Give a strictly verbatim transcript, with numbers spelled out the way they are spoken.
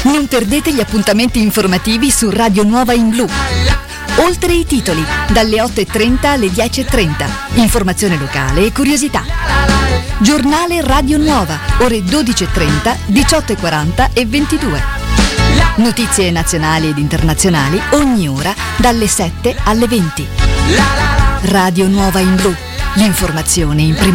Non perdete gli appuntamenti informativi su Radio Nuova in Blu. Oltre i titoli, dalle otto e trenta alle dieci e trenta. Informazione locale e curiosità. Giornale Radio Nuova, ore dodici e trenta, diciotto e quaranta e ventidue. Notizie nazionali ed internazionali ogni ora dalle sette alle venti. Radio Nuova in Blu, l'informazione in prima